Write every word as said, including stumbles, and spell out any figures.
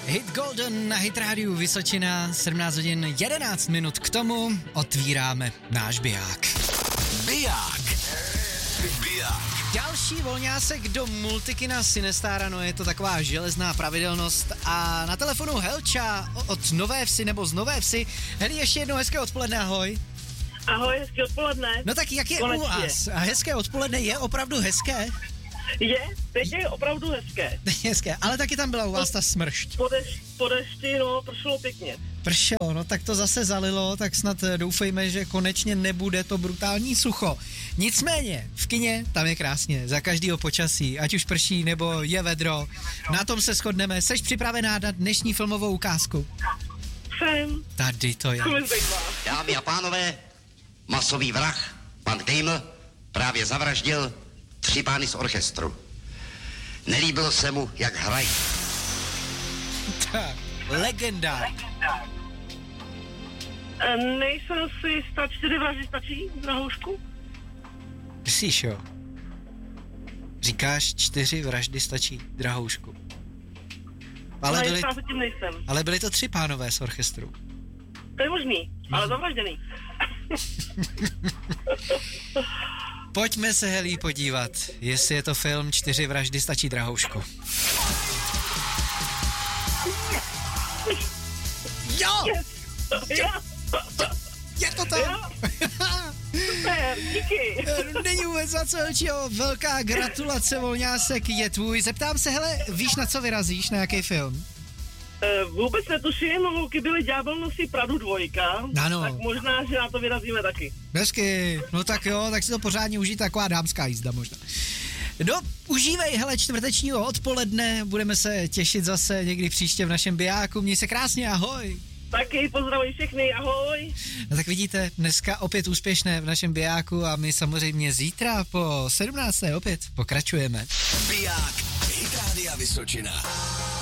Hit Golden na Hit Rádiu Vysočina, sedmnáct hodin jedenáct minut, k tomu otvíráme náš biják. Biják. Biják. Další volňásek do multikina Sinestára, no je to taková železná pravidelnost a na telefonu Helča od Nové Vsi nebo z Nové Vsi. Heli, ještě jednou hezké odpoledne, ahoj. Ahoj, hezké odpoledne. No tak jak je Konečně. U vás? A hezké odpoledne je opravdu hezké? Je, teď je opravdu hezké. Hezké, ale taky tam byla u vás ta smršť. Po, deš, po dešti, no, pršelo pěkně. Pršelo, no tak to zase zalilo, tak snad doufejme, že konečně nebude to brutální sucho. Nicméně, v kině tam je krásně, za každýho počasí, ať už prší nebo je vedro, na tom se shodneme. Seš připravená na dnešní filmovou ukázku? Jsem. Tady to je. Dámy a pánové, masový vrah, pan Kejml, právě zavraždil tři pány z orchestru. Nelíbilo se mu, jak hrají. Tak, legenda. E, nejsem si jistá, čtyři vraždy stačí na houšku? Myslíš jo? Říkáš, čtyři vraždy stačí, drahoušku. Ale byly, se tím nejsem. ale byly to tři pánové z orchestru. To je možný, ale zavražděný. Pojďme se, Helí, podívat, jestli je to film Čtyři vraždy stačí, drahoušku. Jo! Yes. Jo! Je to tam! Super, díky. Není vůbec za co, Helčio, velká gratulace, volňásek je tvůj. Zeptám se, hele, víš, na co vyrazíš, na jaký film? E, vůbec netuším, holky byly Ďábel nosí Pradu dvojka, Ano. tak možná, že na to vyrazíme taky. Hezky, no tak jo, tak si to pořádně užij, taková dámská jízda možná. No, užívej, hele, čtvrtečního odpoledne, budeme se těšit zase někdy příště v našem bijáku, měj se krásně, ahoj. Taky pozdravuji všechny, ahoj. No tak vidíte, dneska opět úspěšné v našem bijáku a my samozřejmě zítra po sedmnácté opět pokračujeme. Biják. Hit Rádia Vysočina.